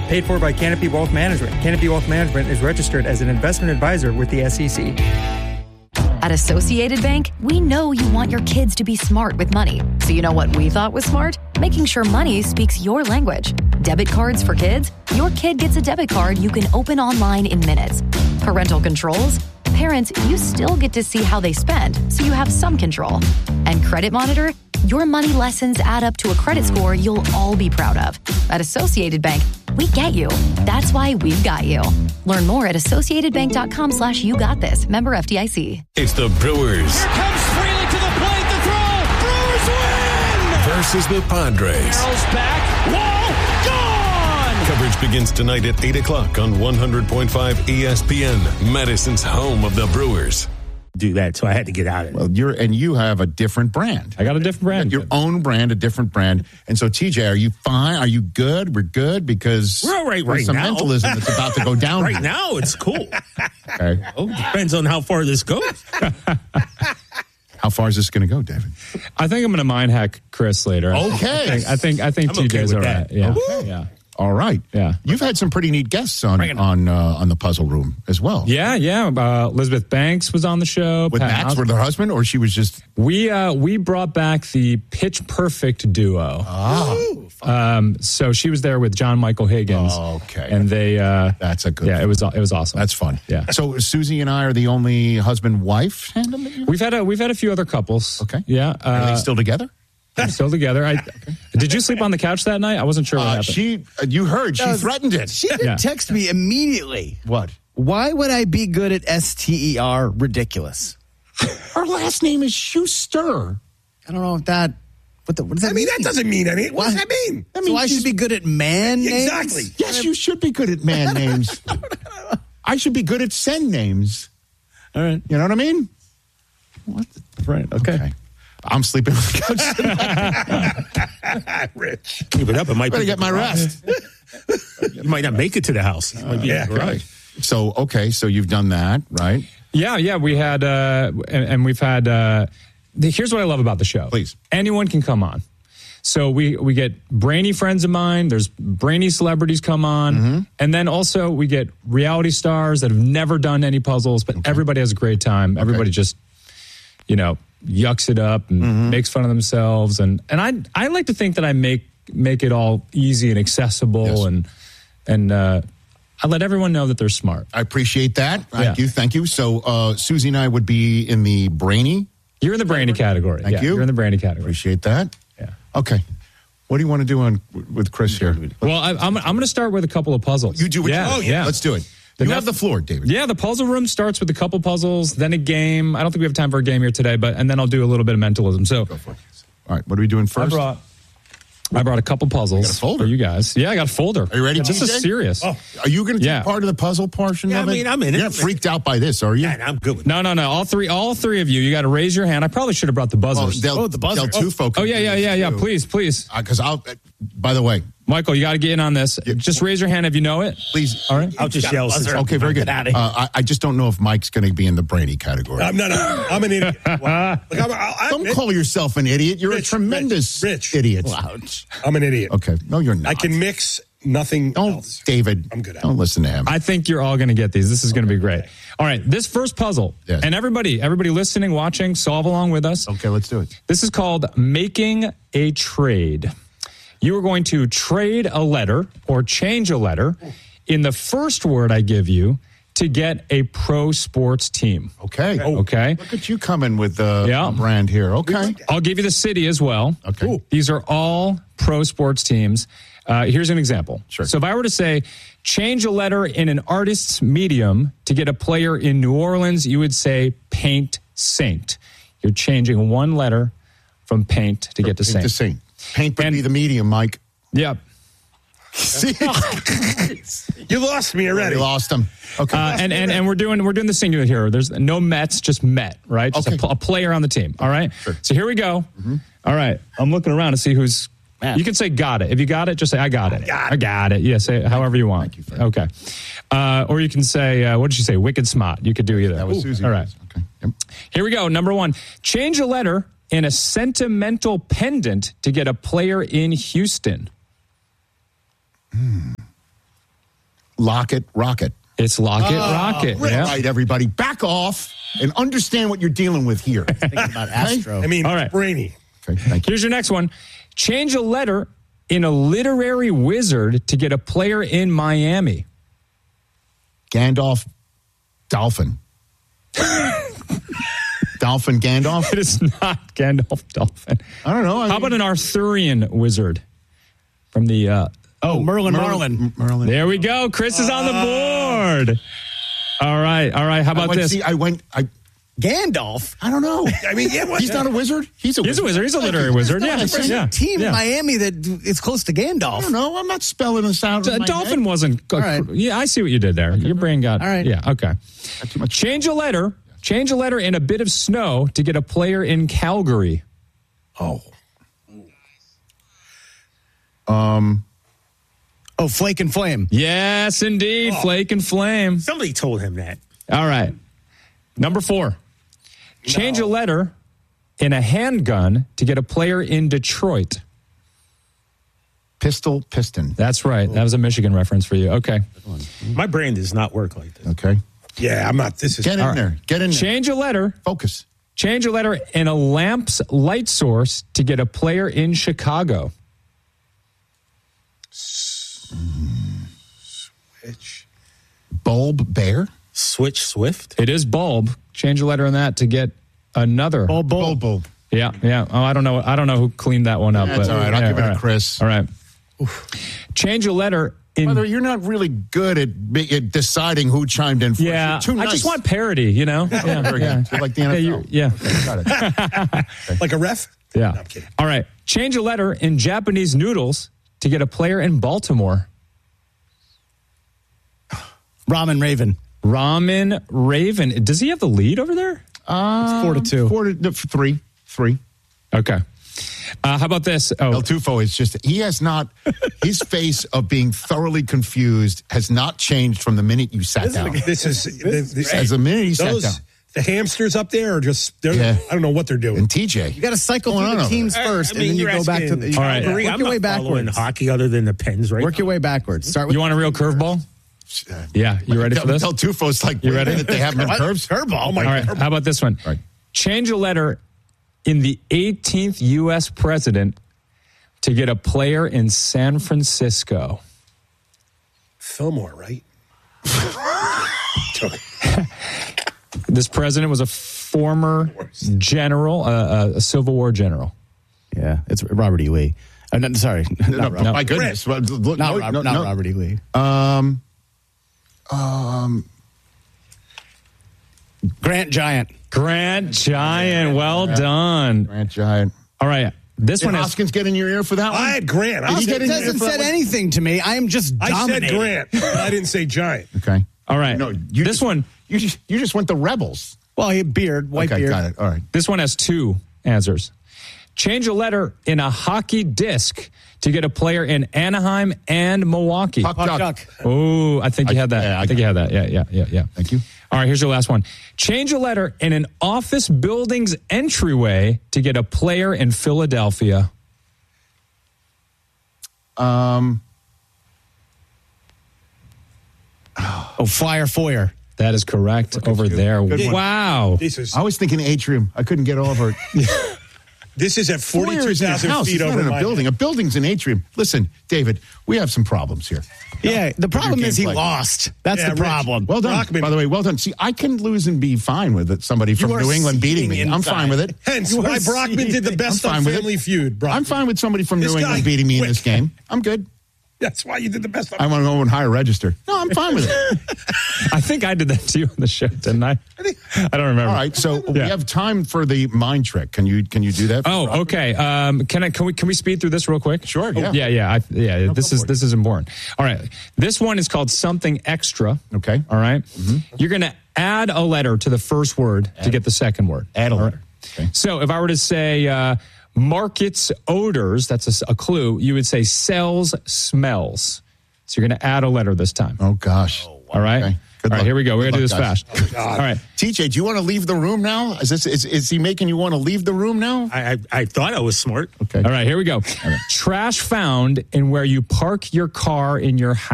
Paid for by Canopy Wealth Management. Canopy Wealth Management is registered as an investment advisor with the SEC. At Associated Bank, we know you want your kids to be smart with money. So you know what we thought was smart? Making sure money speaks your language. Debit cards for kids? Your kid gets a debit card you can open online in minutes. Parental controls? Parents, you still get to see how they spend, so you have some control. And Credit Monitor? Your money lessons add up to a credit score you'll all be proud of. At Associated Bank, we get you. That's why we've got you. Learn more at associatedbank.com/you-got-this. Member FDIC. It's the Brewers. Here comes Freely to the plate, the throw. Brewers win! Versus the Padres. Carroll's back. Wall, gone! Coverage begins tonight at 8 o'clock on 100.5 ESPN, Madison's home of the Brewers. Do that, so I had to get out of it. Well, you have a different brand. I got a different brand. Your own brand, a different brand. And so, TJ, are you fine? Are you good? We're good because we're all right there's some now. mentalism that's about to go down. Right now, it's cool. Okay. Oh, depends on how far this goes. How far is this going to go, David? I think I'm going to mind hack Chris later. Okay. I think TJ's okay with all right. that. Yeah. Okay. Yeah. All right. Yeah. You've had some pretty neat guests on the Puzzle Room as well. Yeah. Elizabeth Banks was on the show. With Pat Max, with her husband, or she was just... We brought back the Pitch Perfect duo. So she was there with John Michael Higgins. Okay. And they... That's a good... Yeah, it was awesome. That's fun. Yeah. So Susie and I are the only husband-wife tandem that you've... We've had a few other couples. Okay. Yeah. Are they still together? Still together. Did you sleep on the couch that night? I wasn't sure what happened. You heard. She threatened it. She did text me immediately. What? Why would I be good at STER ridiculous? Her last name is Schuster. I don't know if that... What does that mean? That doesn't mean anything. What does that mean? So I should be good at man names? Exactly. Yes, you should be good at man names. I should be good at send names. All right. You know what I mean? What? Right. Okay. I'm sleeping on the couch. Rich. Keep it up. It might Better get my rest. You might not make it to the house. Right. So you've done that, right? Yeah. We had, and we've had, here's what I love about the show. Please. Anyone can come on. So we get brainy friends of mine. There's brainy celebrities come on. And then also we get reality stars that have never done any puzzles, but everybody has a great time. Everybody just, yucks it up and makes fun of themselves. And I like to think that I make it all easy and accessible and I let everyone know that they're smart. I appreciate that. Thank you. So Susie and I would be in the brainy. You're in the brainy category. Thank you. You're in the brainy category. Appreciate that. Yeah. Okay. What do you want to do with Chris here? Well, I'm going to start with a couple of puzzles. You do what yeah. Let's do it. You have the floor, David. Yeah, the puzzle room starts with a couple puzzles, then a game. I don't think we have time for a game here today, and then I'll do a little bit of mentalism. So, go for it. All right, what are we doing first? I brought a couple puzzles you got a folder. for you guys. Yeah, I got a folder. Are you ready? This is serious. Oh, are you going to take part of the puzzle portion of it? I mean, I'm in it. You're not freaked out by this, are you? Yeah, I'm good with it. No. All three of you got to raise your hand. I probably should have brought the buzzers. The buzzer. Del Tufo. Oh, yeah. Please. Because by the way, Michael, you got to get in on this. Just raise your hand if you know it. Please. All right. I'll just yell. Okay, very good. I just don't know if Mike's going to be in the brainy category. No. I'm an idiot. Don't call yourself an idiot. You're a tremendous idiot. I'm an idiot. Okay. No, you're not. I can mix nothing else. David. I'm good at it. Don't listen to him. I think you're all going to get these. This is going to be great. All right. This first puzzle. Yes. And everybody listening, watching, solve along with us. Okay, let's do it. This is called Making a Trade. You are going to trade a letter or change a letter in the first word I give you to get a pro sports team. Okay. Okay. Look at you coming with a brand here. Okay. I'll give you the city as well. Okay. Ooh. These are all pro sports teams. Here's an example. Sure. So if I were to say, change a letter in an artist's medium to get a player in New Orleans, you would say Paint Saint. You're changing one letter from Paint to get to Saint. To Saint. Paint would be the medium, Mike. Yep. You lost me already. You lost him. Okay. And we're doing the singular here. There's no Mets, just Met, right? Just a player on the team. All right. Sure. So here we go. All right. I'm looking around to see who's. You can say got it. If you got it, just say I got it. I got it. Yeah, say it however you want. Thank you. Okay. Or you can say, what did you say? Wicked smart. You could do either. That was Susie. All right. Okay. Yep. Here we go. Number one. Change a letter in a sentimental pendant to get a player in Houston. Locket Rocket. It's Locket Rocket. All Yeah. right, everybody, back off and understand what you're dealing with here. Thinking about Astro. I mean, All right. brainy. Okay, thank you. Here's your next one. Change a letter in a literary wizard to get a player in Miami. Gandalf, Dolphin. Dolphin Gandalf? It is not Gandalf Dolphin. I don't know. How about an Arthurian wizard from the... Merlin Marlin. Merlin. There we go. Chris is on the board. All right. How about this? Gandalf. I don't know. I mean, yeah, what? He's not a wizard. He's a He's a wizard. He's a literary wizard. Yeah. There's yeah. a team yeah. in Miami that is close to Gandalf. I don't know. I'm not spelling this out. in my Dolphin head. wasn't... All right. Yeah, I see what you did there. Your brain got... All right. Yeah, okay. Not too much. Change a letter in a bit of snow to get a player in Calgary. Oh. Oh, Flake and Flame. Yes, indeed. Flake and Flame. Somebody told him that. All right. Number 4. Change a letter in a handgun to get a player in Detroit. Pistol, piston. That's right. That was a Michigan reference for you. Okay. My brain does not work like this. Okay. Yeah, I'm not. This is. Get in there. Get in there. Change a letter Focus. in a lamp's light source to get a player in Chicago. Switch. Bulb, bear. Switch Swift. It is bulb. Change a letter in that to get another. Bulb. Yeah. Oh, I don't know who cleaned that one up. That's all right. I'll give it to Chris. All right. Change a letter in. Brother, you're not really good at deciding who chimed in first. Yeah, You're too I nice. just want parody, you know? Yeah, Very good. You're like the NFL. Yeah. Got it. Like a ref? Yeah. No, I'm kidding. All right. Change a letter in Japanese noodles to get a player in Baltimore. Ramen Raven. Ramen Raven. Does he have the lead over there? It's 4-2. 4-3. 3. Okay. How about this? El Tufo is just, he has not, his face of being thoroughly confused has not changed from the minute you sat down. This is. As the minute you sat down. The hamsters up there are just. Yeah. I don't know what they're doing. And TJ. You got to cycle What's through going the on teams over first, and then you go back to the. All right. Work I'm your way not following backwards. hockey other than the Pens, right? Work your way backwards. Start with. You want a real curveball? Yeah. You ready for this? El Tufo's like, You ready? They have no curves? Curveball. Oh my All right. God. How about this one? Right. Change a letter in the 18th U.S. president to get a player in San Francisco. Fillmore, right? This president was a former general, a Civil War general. Yeah, it's Robert E. Lee. Sorry, not Robert. My goodness. Well, look, Not Robert E. Lee. Grant Giant. Grant Giant. Well done. Grant Giant. All right. This Did one is. Hoskins get in your ear for that one? I had Grant. Did he get It in your ear hasn't for that said one? anything to me. I am just I said dominating. Grant. I didn't say Giant. Okay. All right. No, this one. You just went the Rebels. Well, he had beard, white Okay, beard. got it. All right. This one has 2 answers. Change a letter in a hockey disc to get a player in Anaheim and Milwaukee. Puck duck. Oh, I think you had that. yeah, I think you had that. Yeah. Thank you. All right, here's your last one. Change a letter in an office building's entryway to get a player in Philadelphia. Oh, Flyer Foyer. That is correct over there. Good one. Wow. I was thinking atrium. I couldn't get over it. This is at Foyer is in a 42,000 house. feet It's not over in my a building. A building's an atrium. Listen, David, we have some problems here. Yeah, the problem is he gameplay. lost. That's Yeah, the Rich. problem. Well done. Brockman. By the way, well done. See, I can lose and be fine with it. Somebody from are New England beating me. seething I'm inside. fine with it. Hence You why are Brockman did the best I'm on fine with it. Family Feud. Brockman. I'm fine with somebody from This New guy England beating me in quit. this game. I'm good. That's why you did the best on I want to go and hire a register. No, I'm fine with it. I think I did that to you on the show, didn't I? I don't remember. All right, so we Yeah. have time for the mind trick. Can you do that? Oh, okay. Can we speed through this real quick? Sure, Oh, yeah. This is important. All right. This one is called something extra. Okay. All right? You're going to add a letter to the first word to get the second word. Add a All letter. Okay. So if I were to say markets odors, that's a clue. You would say sells smells. So you're going to add a letter this time. Oh gosh. All right. Okay. All Good right. luck. Here we go. We're Good going to do luck, this guys. fast. All right. TJ, do you want to leave the room now? Is he making you want to leave the room now? I thought I was smart. Okay. All right. Here we go. Trash found in where you park your car in your house.